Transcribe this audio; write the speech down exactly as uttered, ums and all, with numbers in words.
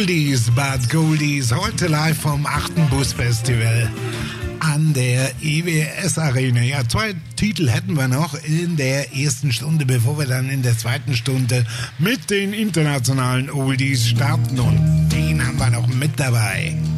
Oldies but Goldies, heute live vom achten Busfestival an der E W S Arena. Ja, zwei Titel hätten wir noch in der ersten Stunde, bevor wir dann in der zweiten Stunde mit den internationalen Oldies starten. Und den haben wir noch mit dabei.